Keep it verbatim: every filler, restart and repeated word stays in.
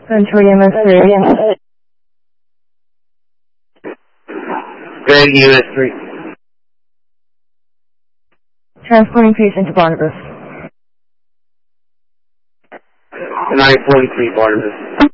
Century M S three. Greg U S three. Transporting patient to Barnabas. nine forty-three Barnabas.